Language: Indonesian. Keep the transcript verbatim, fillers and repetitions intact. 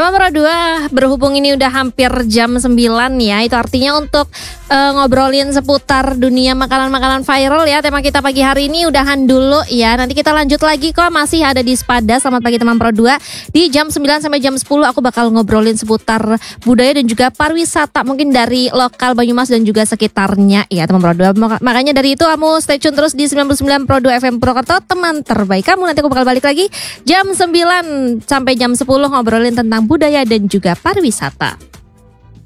Tema Pro dua, berhubung ini udah hampir jam sembilan ya, itu artinya untuk uh, ngobrolin seputar dunia makanan-makanan viral ya. Tema kita pagi hari ini udahan dulu ya. Nanti kita lanjut lagi kok, masih ada di Spada. Selamat pagi teman Pro dua. Di jam sembilan sampai jam sepuluh aku bakal ngobrolin seputar budaya dan juga pariwisata mungkin dari lokal Banyumas dan juga sekitarnya ya teman Pro dua. Makanya dari itu kamu stay tune terus di sembilan puluh sembilan Pro dua F M Purwokerto, teman terbaik kamu. Nanti aku bakal balik lagi jam sembilan sampai jam sepuluh ngobrolin tentang budaya dan juga pariwisata.